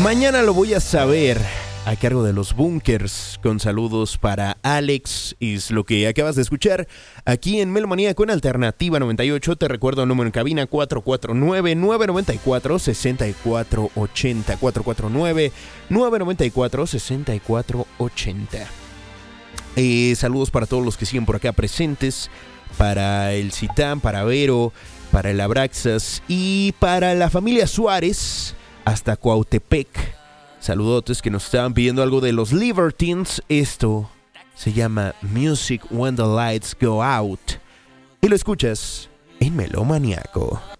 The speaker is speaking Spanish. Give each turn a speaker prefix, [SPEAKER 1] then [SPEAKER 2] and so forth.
[SPEAKER 1] Mañana lo voy a saber, a cargo de los Bunkers, con saludos para Alex. Es lo que acabas de escuchar aquí en Melomanía con Alternativa 98. Te recuerdo el número en cabina: 449-994-6480. 449-994-6480. Saludos para todos los que siguen por acá presentes, para el Citán, para Vero, para el Abraxas y para la familia Suárez hasta Cuautepec. Saludotes, que nos estaban pidiendo algo de los Libertines. Esto se llama Music When the Lights Go Out y lo escuchas en Melomaniaco.